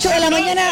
8 de la mañana.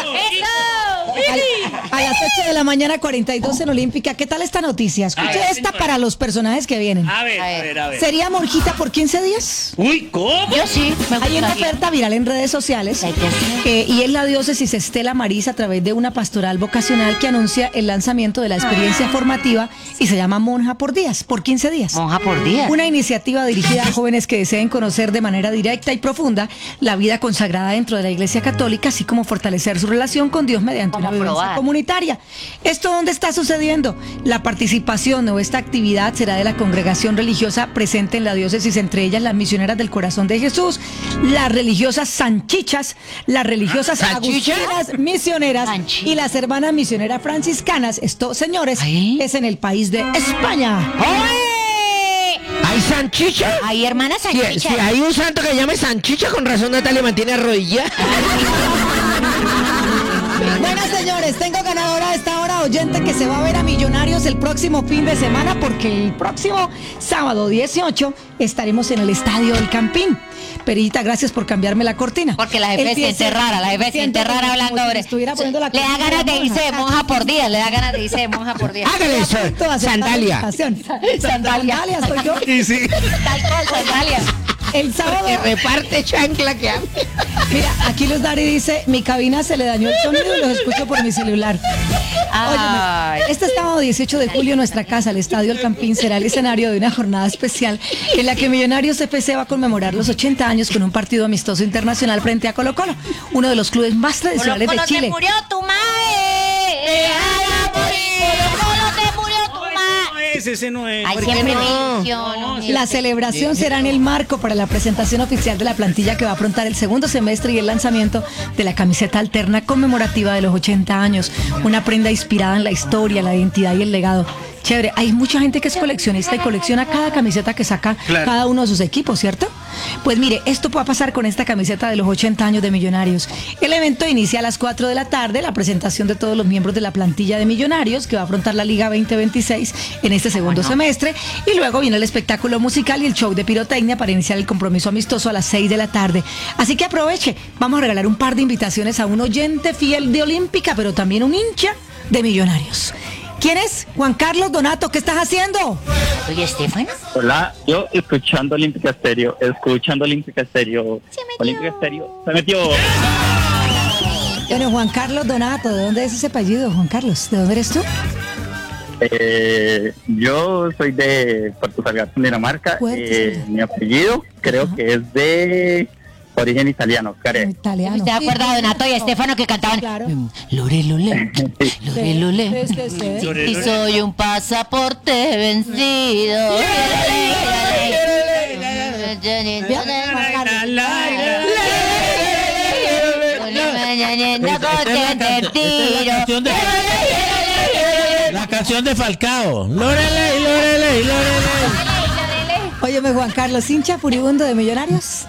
A las 8 de la mañana, 42 en Olímpica. ¿Qué tal esta noticia? Escuche esta para los personajes que vienen. A ver. ¿Sería monjita por 15 días? Uy, ¿cómo? Yo sí, me Hay una gustaría. oferta viral en redes sociales y es la diócesis Estela Maris a través de una pastoral vocacional que anuncia el lanzamiento de la experiencia formativa y se llama Monja por Días, por 15 días. Monja por día. Una iniciativa dirigida a jóvenes que deseen conocer de manera directa y profunda la vida consagrada dentro de la Iglesia Católica, así como fortalecer su relación con Dios mediante una Vamos a vivencia probar. comunitaria. ¿Esto dónde está sucediendo? La participación o esta actividad será de la congregación religiosa presente en la diócesis, entre ellas las misioneras del Corazón de Jesús, las religiosas sanchichas, las religiosas ¿Sanchicha? agustinas misioneras Sanchicha. y las hermanas misioneras franciscanas. Esto, señores, Ay. es en el país de España. ¿Hay Sanchicha? Ay, hermana Si Sanchicha. hay un santo que se llame Sanchicha, con razón Natalia mantiene arrodillada. Bueno, señores, tengo ganadora a esta hora, oyente que se va a ver a Millonarios el próximo fin de semana, porque el próximo sábado 18 estaremos en el Estadio del Campín. Perita, gracias por cambiarme la cortina. Porque la jefe siente rara, hablando ahora. ahora. Estuviera poniendo la Le da cortina ganas de monja. irse de monja por día, le da ganas de irse de monja por día. Hágale eso. Toda Sandalia. Sandalia soy yo. Y sí. Tal cual, sandalia. El sábado, Que reparte chancla que habla. mira, aquí Luz Dari dice, mi cabina se le dañó el sonido y los escucho por mi celular. Ay. Óyeme, este sábado 18 de julio nuestra casa, el Estadio El Campín, será el escenario de una jornada especial en la que Millonarios FC va a conmemorar los 80 años con un partido amistoso internacional frente a Colo Colo, uno de los clubes más tradicionales de Colo, Chile. te murió tu madre. Déjala morir. Colo, te murió tu madre. Ese no es. Ay, ¿Por qué siempre no? menciono. La celebración será en el marco para la presentación oficial de la plantilla que va a afrontar el segundo semestre y el lanzamiento de la camiseta alterna conmemorativa de los 80 años. Una prenda inspirada en la historia, la identidad y el legado. Chévere, hay mucha gente que es coleccionista y colecciona cada camiseta que saca Claro. cada uno de sus equipos, ¿cierto? Pues mire, esto va a pasar con esta camiseta de los 80 años de Millonarios. El evento inicia a las 4 de la tarde, la presentación de todos los miembros de la plantilla de Millonarios que va a afrontar la Liga 2026 en este segundo semestre, y luego viene el espectáculo musical y el show de pirotecnia para iniciar el compromiso amistoso a las 6 de la tarde. Así que aproveche, vamos a regalar un par de invitaciones a un oyente fiel de Olímpica, pero también un hincha de Millonarios. ¿Quién es? Juan Carlos Donato, ¿qué estás haciendo? Oye, Estefan. Hola, yo escuchando Olímpica Estéreo. Olímpica Estéreo. Se metió. Bueno, Juan Carlos Donato, ¿de dónde es ese apellido, Juan Carlos? ¿De dónde eres tú? Yo soy de Puerto Salgar, Dinamarca. Puerto Salgar. Mi apellido creo que es de origen italiano, Care. Italiano. ¿Usted acuerda de Donato y Estefano que cantaban? Claro. Lore, lole, lore, lole. Sí. Y soy un pasaporte vencido. La canción de Falcao. Loreley. Óyeme, Juan Carlos, hincha furibundo de Millonarios.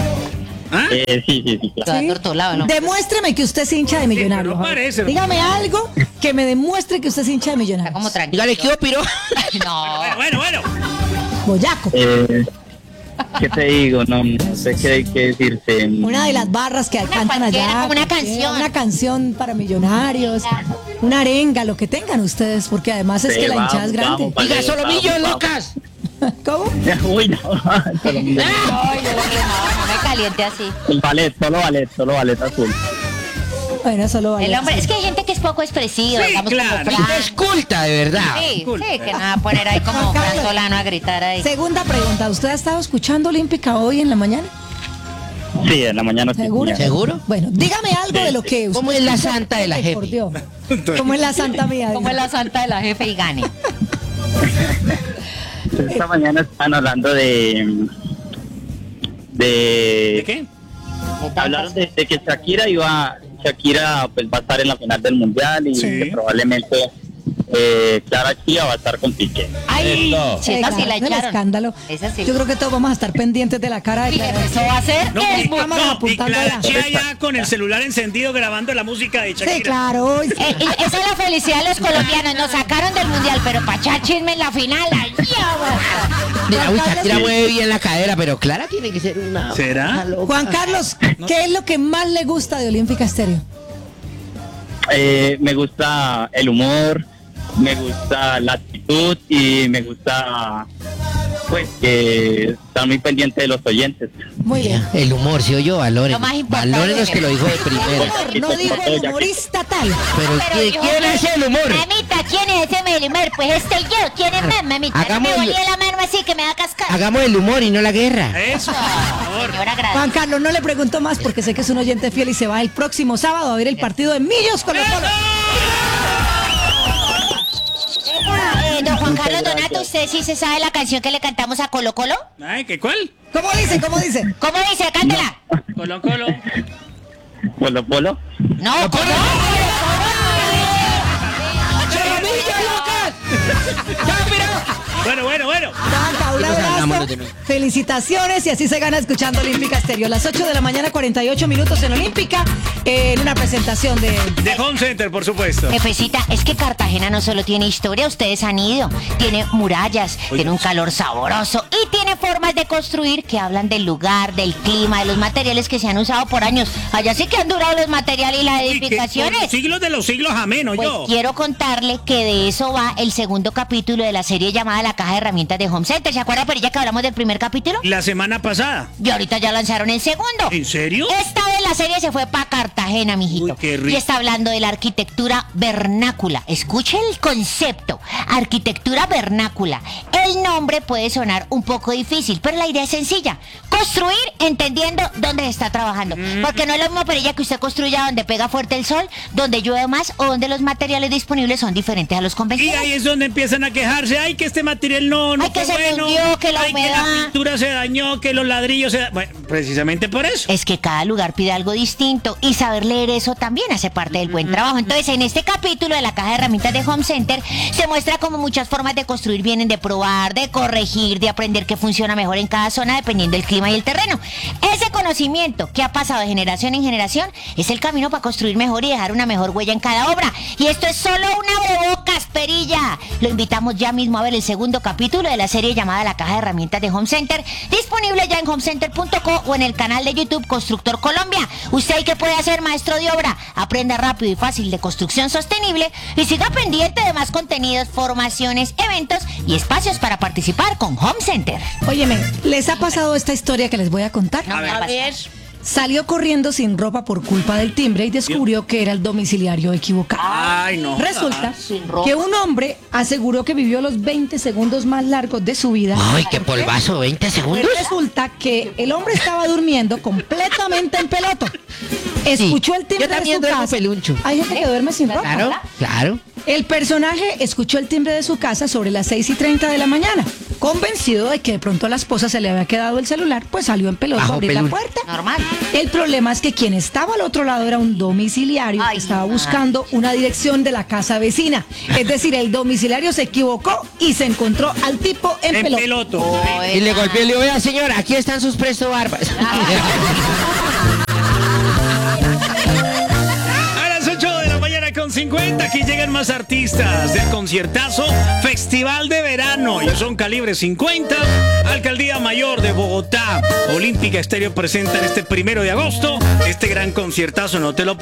Sí, claro. ¿Sí? Tortolado, ¿no? Demuéstreme que usted es hincha de Millonarios. pero no Juan. parece. Dígame algo que me demuestre que usted es hincha de Está Millonarios. como tranquilo. Dígale, ¿qué opiró? No. Bueno. Boyaco. ¿Qué te digo? No sé qué decirte. Una de las barras que cantan allá. como una canción. Una canción para Millonarios. Una arenga, lo que tengan ustedes, porque además es Sí, que la hinchada vamos, es grande. vamos, Diga, vamos, Solomillo, vamos. locas. ¿Cómo? Uy, no. Solomillo. Ay, no me caliente así. El solo ballet azul. Bueno, solo vale. El hombre, es que hay gente que es poco expresiva, Sí, digamos claro. como Fran. Es culta, de verdad. Sí, que no va a poner ahí como Carlos. Fran Solano a gritar ahí. Segunda pregunta, ¿usted ha estado escuchando Olímpica hoy en la mañana? Sí, en la mañana. sí, ¿Seguro? señora. ¿Seguro? Bueno, dígame algo de lo que usted... ¿Cómo es la santa de la Ay, jefe? por Dios. ¿Cómo es la santa mía? Como es la santa de la jefe y gane. Esta mañana están hablando ¿De de qué? hablaron de que Shakira pues va a estar en la final del mundial y Sí. que probablemente Clara Chía va a estar con Piqué. Ay, Esto. si esa sí la El echaron. escándalo. Esa sí. Yo creo que todos vamos a estar pendientes de la cara de Clara. Eso va a ser No, el y, cámara no, y apuntando Clara allá. Chía ya con el celular encendido grabando la música de Shakira. Sí, claro. Esa es la felicidad de los colombianos. Nos sacaron del mundial, pero para echar chisme en la final. Ay, ya, Mira, uy, Shakira mueve bien la cadera, pero Clara tiene que ser una... ¿Será? una loca. Juan Carlos, ¿qué es lo que más le gusta de Olímpica Estéreo? Me gusta el humor, me gusta la actitud y me gusta pues que están muy pendientes de los oyentes. Muy bien. El humor, sí o yo, valores. Lo más importante. Valores que lo dijo de primera. No dijo el humorista tal. Pero ¿quién es el humor? Mamita, ¿quién es ese Melimar? Pues yo. ¿Quién es más, mamita? No me Hagámoslo. volví la mano así que me va a cascar. Hagamos el humor y no la guerra. Eso, por favor. Señora, gracias. Juan Carlos, no le pregunto más porque sé que es un oyente fiel y se va el próximo sábado a ver el partido de Millos con los Polos. Don Juan Carlos Muchas Donato, gracias. ¿usted sí se sabe la canción que le cantamos a Colo Colo? Ay, ¿qué cuál? ¿Cómo dice? ¿Cómo dice? ¿Cómo dice? Cántela. Colo Colo. Polo Polo. No, ¿cómo? Bueno. Juanca, un Nos hablamos abrazo. los demás. Felicitaciones y así se gana escuchando Olímpica Estéreo. A las 8 de la mañana, 48 minutos en Olímpica, en una presentación de... De Home Center, por supuesto. Jefecita, es que Cartagena no solo tiene historia, ustedes han ido. Tiene murallas, tiene un calor sabroso y tiene formas de construir que hablan del lugar, del clima, de los materiales que se han usado por años. Allá sí que han durado los materiales y las Y que por edificaciones. siglos de los siglos ameno, Pues yo. quiero contarle que de eso va el segundo capítulo de la serie llamada La Caja de Herramientas de Home Center. ¿Se acuerda, Perilla, que hablamos del primer capítulo? La semana pasada. Y ahorita ya lanzaron el segundo. ¿En serio? Esta vez la serie se fue para Cartagena, mijito. Uy, qué rico. Y está hablando de la arquitectura vernácula. Escuche el concepto. Arquitectura vernácula. El nombre puede sonar un poco difícil, pero la idea es sencilla. Construir entendiendo dónde se está trabajando. Porque no es lo mismo, Perilla, que usted construya donde pega fuerte el sol, donde llueve más o donde los materiales disponibles son diferentes a los Y convencionales. ahí es donde empiezan a quejarse. Ay, que este material no Ay, que fue se bueno. hundió, que la Ay, que humedad. la pintura se dañó, que los ladrillos se... Bueno, precisamente por eso. Es que cada lugar pide algo distinto y saber leer eso también hace parte del buen trabajo. Entonces, en este capítulo de la caja de herramientas de Home Center se muestra cómo muchas formas de construir vienen de probar, de corregir, de aprender qué funciona mejor en cada zona dependiendo del clima y el terreno. Ese conocimiento que ha pasado de generación en generación es el camino para construir mejor y dejar una mejor huella en cada obra. Y esto es solo una abrebocas, Perilla. Lo invitamos ya mismo a ver el segundo capítulo de la serie llamada La Caja de Herramientas de Home Center, disponible ya en homecenter.co o en el canal de YouTube Constructor Colombia. ¿Usted qué puede hacer, maestro de obra? Aprenda rápido y fácil de construcción sostenible y siga pendiente de más contenidos, formaciones, eventos y espacios para participar con Home Center. Óyeme, ¿les ha pasado esta historia que les voy a contar? No me va a pasar. Salió corriendo sin ropa por culpa del timbre y descubrió que era el domiciliario equivocado. Ay, no. Resulta Sin ropa. que un hombre aseguró que vivió los 20 segundos más largos de su vida. Ay, qué polvazo, 20 Pues segundos. resulta que el hombre estaba durmiendo completamente en peloto. Escuchó el timbre Yo también de su duermo casa. peluncho. Hay gente que duerme sin ropa. Claro, claro. El personaje escuchó el timbre de su casa sobre las 6:30 de la mañana. Convencido de que de pronto a la esposa se le había quedado el celular, pues salió en peloto a Bajo abrir la peluche. puerta. Normal. El problema es que quien estaba al otro lado era un domiciliario Ay, que estaba madre. buscando una dirección de la casa vecina. Es decir, el domiciliario se equivocó y se encontró al tipo en En peloto. peloto. Y le golpeé y le digo, oiga, señora, aquí están sus presto barbas. A las 8:50, aquí llegan más artistas del conciertazo Festival de Verano. Ellos son Calibre 50, Alcaldía Mayor de Bogotá. Olímpica Estéreo presenta en este 1 de agosto este gran conciertazo. No te lo